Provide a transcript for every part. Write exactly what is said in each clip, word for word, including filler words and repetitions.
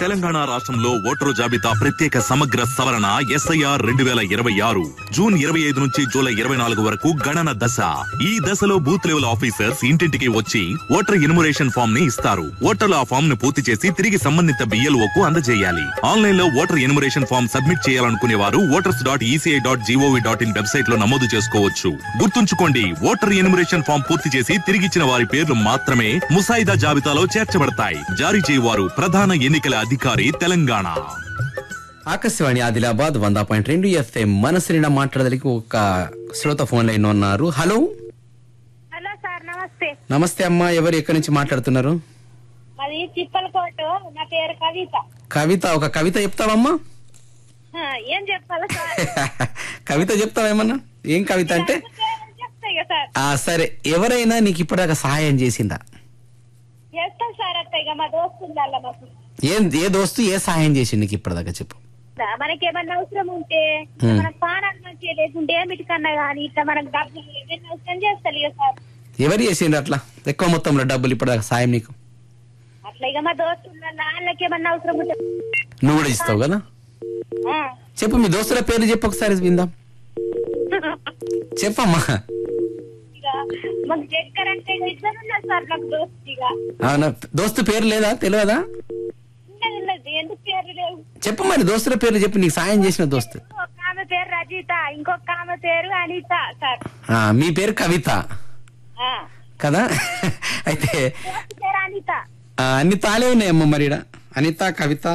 తెలంగాణ రాష్ట్రంలో ఓటరు జాబితా ప్రత్యేక సమగ్ర సవరణ ఎస్ఐఆర్ రెండు వేల ఇరవై ఆరు జూన్ ఇరవై ఐదు నుంచి జూలై ఇరవై నాలుగు వరకు గణన దశ. ఈ దశలో బూత్ లెవెల్ ఆఫీసర్స్ ఇంటింటికి వచ్చి ఓటర్ ఎన్యుమరేషన్ ఫామ్ ని ఇస్తారు. ఓటర్లు ఆ ఫామ్ ను పూర్తి చేసి తిరిగి సంబంధిత బిఎల్ఓ కు అందజేయాలి. ఆన్లైన్ లో ఓటర్ ఎన్యుమరేషన్ ఫామ్ సబ్మిట్ చేయాలనుకునే వారు voters dot ECI dot GOV dot in website లో నమోదు చేసుకోవచ్చు. గుర్తుంచుకోండి, ఓటర్ ఎన్యుమరేషన్ ఫామ్ పూర్తి చేసి తిరిగిచ్చిన వారి పేర్లు మాత్రమే ముసాయిదా జాబితాలో చేర్చబడతాయి. జారీ చేయవారు ప్రధాన ఎన్నికల అధికారి తెలంగాణ. ఆకాశవాణి ఆదిలాబాద్ వంద పాయింట్ రెండు ఎఫ్ఎం మనసు నిండా మాట్లాడడానికి ఒక శ్రోత ఫోన్ లైన్ ఉన్నారు. హలో హలో సార్, నమస్తే. నమస్తే అమ్మా, ఎవరు ఎక్కడి నుంచి మాట్లాడుతున్నారు? అది చిప్పలకోట. నా పేరు కవిత. కవిత, ఒక కవిత చెప్తావమ్మా? ఆ, ఏం చెప్పాలి సార్? కవిత చెప్తావేమన్నా? ఏం కవిత అంటే? చెప్తా ఇక సార్. ఆ సరే, ఎవరైనా నీకు ఇప్పటిదాకా సహాయం చేసిందా? చేస్తాం సార్. అత్త ఇక మా దోస్తుండాల మాకు. ఏ ఏ దోస్తు ఏ సహాయం చేసింది నీకు ఇప్పటిదాకా చెప్పు. మనకేమన్నా అవసరం ఉంటే, మనకు పానాలు మంచిగా లేకుంటే ఏమిటికన్నా కానీ ఇట్లా మనకు డబ్బులు ఏదైనా అవసరం చేస్తారు ఇక సార్. ఎవరు చేసిండ్రు అట్లా ఎక్కువ మొత్తంలో డబ్బులు ఇప్పటిదాకా సాయం నీకు? అట్లా ఇక మా దోస్తుండాల వాళ్ళకి ఏమన్నా అవసరం ఉంటే నువ్వు కూడా ఇస్తావు కదా? చెప్పు, మీ దోస్తుల పేర్లు చెప్పు ఒకసారి విందాం. చెప్పమ్మా. ఇక మాకు చక్కెర అంటే ఇద్దరు ఉన్నారు సార్ నాకు దోస్తు. ఇక అవునా, దోస్తు పేరు లేదా, తెలియదా? ఎందుకు పేరు లేవు? చెప్పు మరి, దోస్తుల పేర్లు చెప్పి నీకు సాయం చేసిన దోస్తు. ఒక ఆమె పేరు రజిత, ఇంకొక ఆమె పేరు అనిత సార్. మీ పేరు కవిత కదా? అయితే పేరు అనిత. అన్ని తాలే ఉన్నాయమ్మ మరి ఈడ. అనిత, కవిత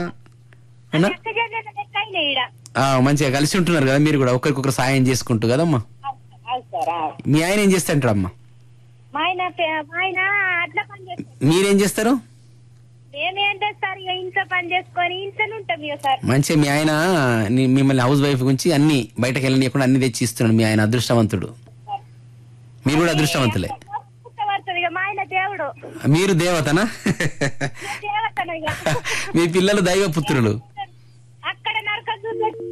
మంచిగా కలిసి ఉంటున్నారు కదా మీరు కూడా, ఒకరికొకరు సాయం చేసుకుంటూ కదమ్మా. మీ ఆయన ఏం చేస్తాంటారు అమ్మా? మీరేం చేస్తారు? ఇంట్లో పని చేసుకొని ఇంట్లో ఉంటాం సార్. మంచిగా మీ ఆయన మిమ్మల్ని హౌస్ వైఫ్ గురించి అన్ని బయటకు వెళ్ళనీయకుండా అన్ని తెచ్చి ఇస్తున్నాడు. మీ ఆయన అదృష్టవంతుడు, మీరు కూడా అదృష్టవంతులే. మీరు దేవతనా? మీ పిల్లలు దైవ పుత్రులు.